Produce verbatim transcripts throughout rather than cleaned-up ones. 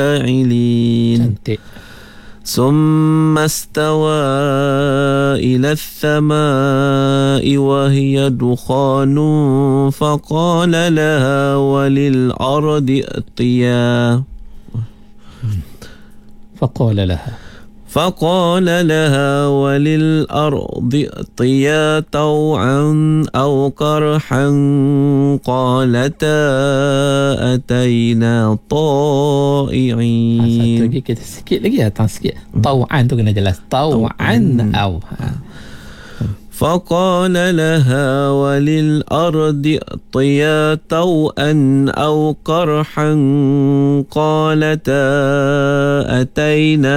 فاعلين Cantik. ثم استوى إلى السماء وهي دخان فقال لها وللأرض ائتيا فقال لها فقال لها وللأرض ائتيا طوعا أو كرحا قالتا أتينا ha, طائعين. satu lagi kita sikit lagi datang sikit. Tau'an tu kena jelas. Tau'an au. Ha. فقال لها وللأرض ائتيا طوعا أو كرحا قالتا أتينا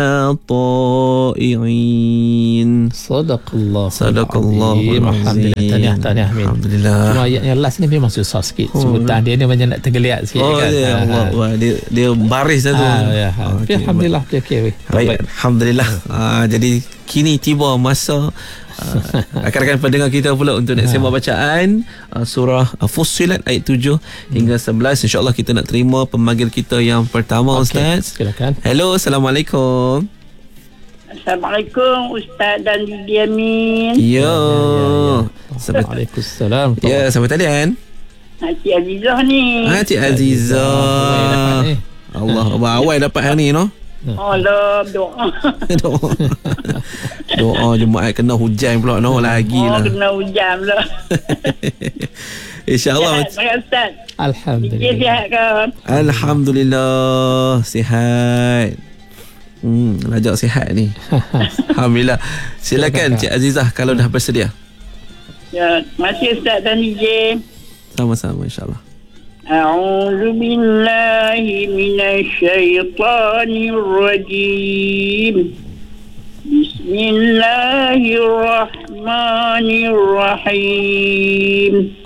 طائعين. Sadaqallah. Sadaqallah. Alhamdulillah. Tahniah, tahniah Amin. Alhamdulillah. Cuma ayat yang last ni memang susah sikit. Sebutan dia ni macam nak tergeliat sikit Oh, kan. dia, Ha, Allah, ha. wah, dia, dia baris dah tu. Ha, ya, ha. Ah, Tapi okey, Alhamdulillah. Okay, okay, weh. Baik, Alhamdulillah. Ah, jadi kini tiba masa uh, rakan-rakan pendengar kita pula untuk nak sembang bacaan uh, surah uh, Fussilat ayat tujuh hingga sebelas. InsyaAllah kita nak terima pemanggil kita yang pertama. Okay, Ustaz. silakan. Hello, Assalamualaikum. Assalamualaikum Ustaz dan Didi Amin. Ya. Sampai, Waalaikumsalam. ya, sampai talian. Cik Azizah ni. Ha, Cik Azizah. Ni. Allah, abang awal dapat hari ni, no? Allah doa. Doa. Doa Jumaat kena hujan pula, no? Lagi Oh, lah. kena hujan pula. InsyaAllah. Sihat, Ustaz. Sikit Alhamdulillah. sihat ke? Alhamdulillah, sihat. Hmm, lajak sihat ni. Alhamdulillah. Silakan Cik Azizah kalau dah bersedia. Ya, terima kasih Ustaz dan D J. Sama-sama, insyaAllah. أعوذ بالله من الشيطان الرجيم بسم الله الرحمن الرحيم